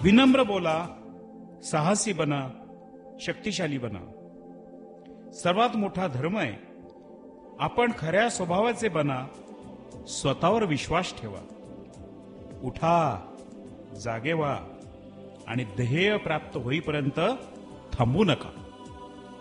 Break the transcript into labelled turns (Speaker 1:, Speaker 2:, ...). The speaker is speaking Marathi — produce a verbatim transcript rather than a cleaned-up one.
Speaker 1: विनम्र बोला, साहसी बना, शक्तिशाली बना. सर्वात मोठा धर्म आहे आपण खऱ्या स्वभावाचे बना, स्वतःवर विश्वास ठेवा. उठा, जागे व्हा आणि ध्येय प्राप्त होईपर्यंत थांबू नका.